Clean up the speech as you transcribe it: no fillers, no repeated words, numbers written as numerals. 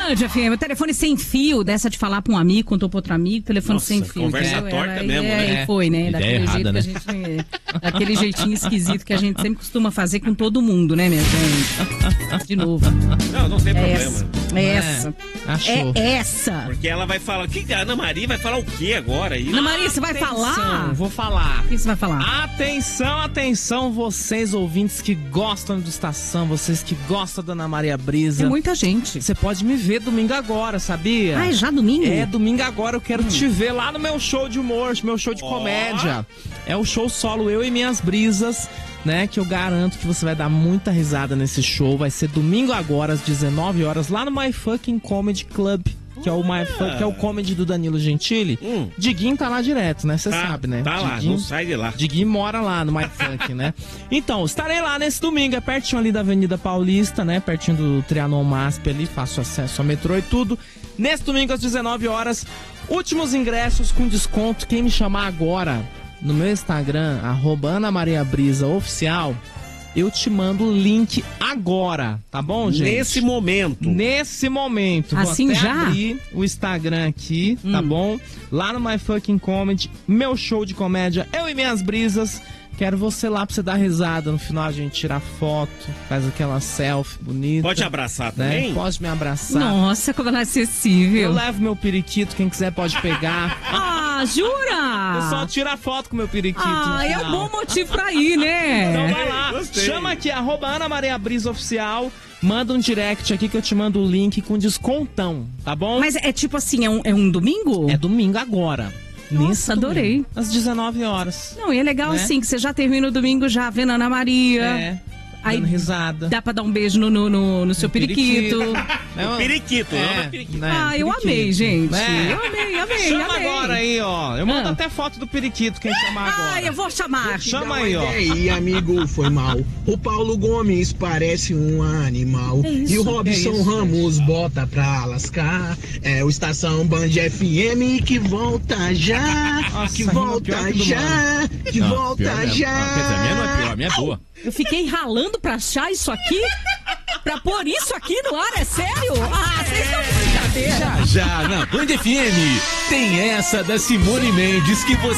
Band FM, o telefone sem fio, dessa de falar pra um amigo, contou pra outro amigo, telefone Nossa, sem fio. Conversa torta mesmo, né? Foi, né? Ideia Daquele errada, jeito né? que a gente. Daquele jeitinho esquisito que a gente sempre costuma fazer com todo mundo, né, minha gente? De novo. Não tem problema. Essa. Achou. É essa. Porque ela vai falar. Que a Ana Maria vai falar o que agora? Aí? Ana Maria, você vai falar? Vou falar. O que você vai falar? Atenção, atenção, vocês ouvintes que gostam do Estação, vocês que gostam da Ana Maria Brisa. Tem muita gente. Você pode me ver domingo agora, sabia? Ah, é já domingo? É, domingo agora eu quero te ver lá no meu show de humor, meu show de comédia. É o show solo Eu e Minhas Brisas, né? Que eu garanto que você vai dar muita risada nesse show. Vai ser domingo agora, às 19 horas, lá no My Fucking Comedy Club. Que é o que é o comedy do Danilo Gentili. Diguinho tá lá direto, né? Você sabe, né? Tá lá, Diguinho, não sai de lá. Diguinho mora lá no My Funk, né? Então, estarei lá nesse domingo, é pertinho ali da Avenida Paulista, né? Pertinho do Trianon MASP ali, faço acesso ao metrô e tudo. Nesse domingo às 19 horas, últimos ingressos com desconto. Quem me chamar agora no meu Instagram, @AnaMariaBrisaOficial, eu te mando o link agora, tá bom, gente? Nesse momento. Nesse momento. Assim Vou até já? abrir o Instagram aqui, tá bom? Lá no My Fucking Comedy, meu show de comédia, Eu e Minhas Brisas. Quero você lá pra você dar risada. No final a gente tira foto, faz aquela selfie bonita. Pode abraçar né? também? Pode me abraçar. Nossa, como ela é acessível. Eu levo meu periquito, quem quiser pode pegar. Ah, jura? Eu só tiro a foto com meu periquito. Ah, no é um final. bom motivo pra ir, né? Então vai lá, Gostei. chama aqui, @Ana Maria Brisa Oficial, manda um direct aqui que eu te mando o link com descontão, tá bom? Mas é tipo assim, é um domingo? É domingo agora. Nossa, adorei. Às 19 horas. Não, e é legal Né? assim, que você já termina o domingo já vendo a Ana Maria. É, Aí dando risada. dá pra dar um beijo no seu periquito. É, Periquito, é, ama periquito. né, Ah, eu periquito. amei, gente. Né? Eu amei, Chama amei. agora aí, ó. Eu mando até foto do periquito, quem chamar agora. Ah, eu vou chamar. Chama aí, ó. E aí, amigo, foi mal. O Paulo Gomes parece um animal. isso? E o Robson isso, Ramos bota pra lascar. É o Estação Band FM que volta já. Nossa, que rima volta pior que do já. Que volta pior mesmo. já. Não, quer dizer, a minha não é pior, a minha é boa. Eu fiquei ralando pra achar isso aqui? Pra pôr isso aqui no ar? É sério? Ah, vocês estão de brincadeira. Já, na Band FM, tem essa da Simone Mendes que você